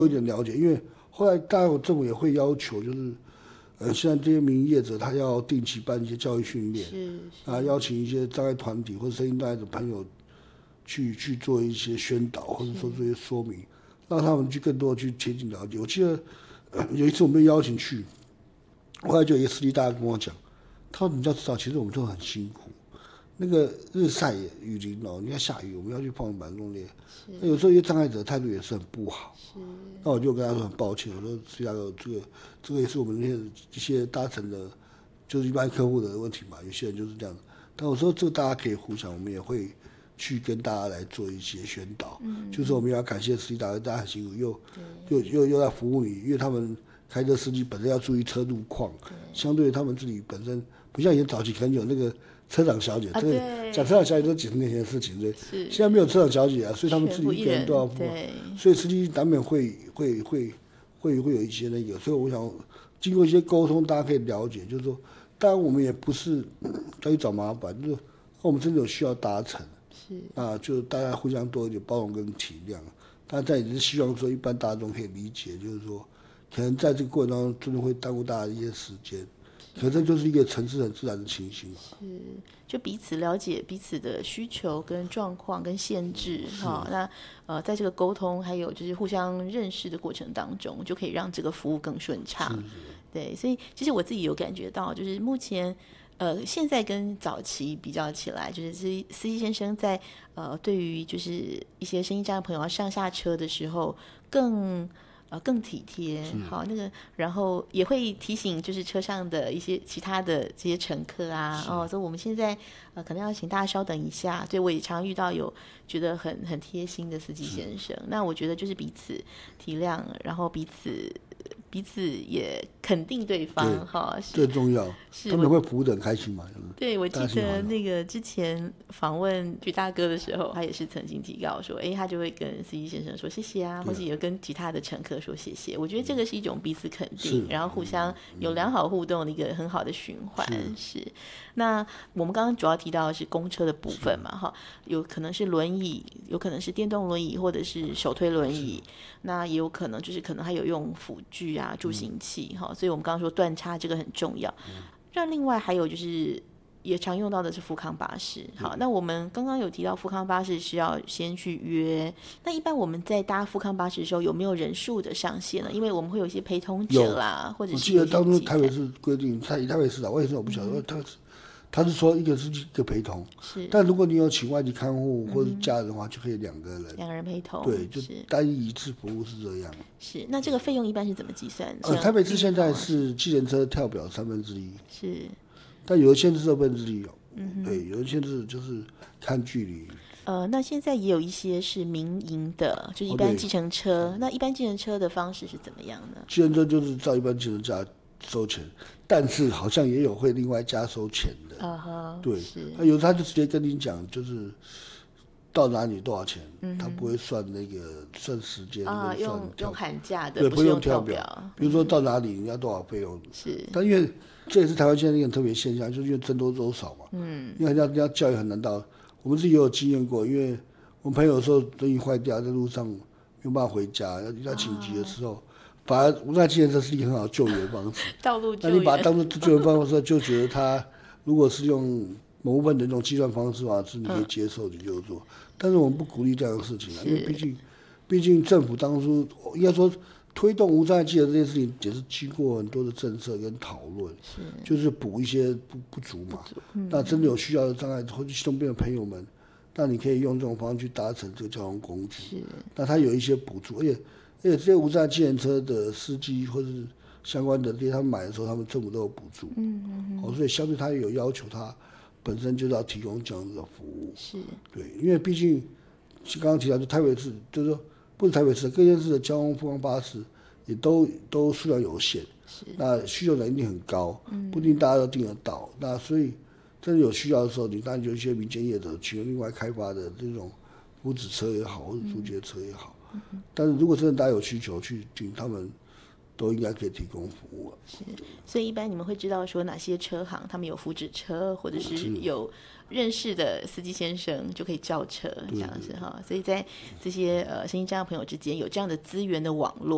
有点了解，因为后来当然我政府也会要求，就是现在这些民营业者他要定期办一些教育训练，邀请一些障碍团体或者声音障碍的朋友去做一些宣导，或者说这些说明，让他们去更多的去贴近了解。我记得有一次我们被邀请去，后来就有一个司机大哥跟我讲，他说你要知道，其实我们都很辛苦。那个日晒雨淋你看下雨，我们要去碰板弄烈，那有时候一些障碍者态度也是很不好。那我就跟他说很抱歉，我说司机大哥，这个也是我们那些一些搭乘的，就是一般客户的问题嘛，有些人就是这样。但我说这个大家可以互相，我们也会去跟大家来做一些宣导，就是我们要感谢司机大哥，大家很辛苦，又在服务你，因为他们开车司机本身要注意车路况，相对于他们自己本身不像以前早期可能有那个车长小姐，这个讲车长小姐都几十年前的事情，对，现在没有车长小姐啊，所以他们自己一个人都要付，所以司机难免会有一些那个，所以我想经过一些沟通，大家可以了解，就是说，当然我们也不是要去找麻烦，就是我们真的有需要达成，就大家互相多一点包容跟体谅，但也是希望说一般大众可以理解，就是说，可能在这个过程当中真的会耽误大家的一些时间。可这就是一个城市很自然的情形就彼此了解彼此的需求跟状况跟限制那在这个沟通还有就是互相认识的过程当中，就可以让这个服务更顺畅。对，所以其实我自己有感觉到，就是目前现在跟早期比较起来，就是司机先生在对于就是一些声音障碍朋友要上下车的时候更体贴，好那个，然后也会提醒就是车上的一些其他的这些乘客啊，所以我们现在可能要请大家稍等一下。对，我也常遇到有觉得很贴心的司机先生，那我觉得就是彼此体谅，然后彼此也肯定对方哈， 最重要，他们会服务得很开心嘛。 对，我记得那个之前访问许大哥的时候，他也是曾经提到说，他就会跟司机先生说谢谢啊，或者有跟其他的乘客说谢谢。我觉得这个是一种彼此肯定，然后互相有良好互动的一个很好的循环。是，那我们刚刚主要提到的是公车的部分嘛，哈，有可能是轮椅，有可能是电动轮椅，或者是手推轮椅，那也有可能就是可能还有用辅具啊、助行器哈，所以我们刚刚说断差这个很重要。那另外还有就是也常用到的是富康巴士。好，那我们刚刚有提到富康巴士是要先去约，那一般我们在搭富康巴士的时候有没有人数的上限呢？因为我们会有一些陪同者啦，或者是我记得当初台北市规定，以台北市我也是我不晓得，他是说一个陪同，但如果你有请外籍看护或者家人的话，就可以2个人陪同， 对，就单一次服务是这样。 是，那这个费用一般是怎么计算？ 台北市现在是计程车跳表1/3， 是， 但有的限制2/3对，有的限制就是看距离。 那现在也有一些是民营的，就是一般计程车。那一般计程车的方式是怎么样呢？ 计程车就是照一般计程车收钱，但是好像也有会另外加收钱的。对，有他就直接跟你讲，就是到哪里多少钱，他不会算算时间用喊价的， 对，不用跳表。比如说到哪里你要多少费用，但因为这也是台湾现在一个很特别现象，就是因为僧多粥少嘛。因为人家教育很难到，我们自己也有经验过，因为我们朋友有时候轮椅坏掉，在路上没有办法回家，要紧急的时候。反而无奈计程车是一个很好救援方式， 道路救援。那你把它当作救援方式，就觉得他如果是用某部分的那种计算方式的话，是你可以接受，你就做。但是我们不鼓励这样的事情因为毕竟政府当初应该说推动无障碍计程这件事情，也是经过很多的政策跟讨论，就是补一些不足嘛。那真的有需要的障碍或者行动便的朋友们，那你可以用这种方式去达成这个交通工具。那它有一些补助，而且这些无障碍计程车的司机或者是相关的，他们买的时候，他们政府都有补助。所以相对他也有要求，他本身就是要提供这样子的服务。对，因为毕竟刚刚提到，就台北市，就是说不是台北市，各县市的交通富康巴士也都数量有限，那需求量一定很高，不一定大家都订得到。那所以真的有需要的时候，你当然就一些民间业者去另外开发的这种福祉车也好，或者租借车也好。但是如果真的大家有需求去订，他们都应该可以提供服务。 所以一般你们会知道说哪些车行他们有福祉车，或者是有认识的司机先生就可以叫车这样子哈。所以在这些声音障碍朋友之间有这样的资源的网络。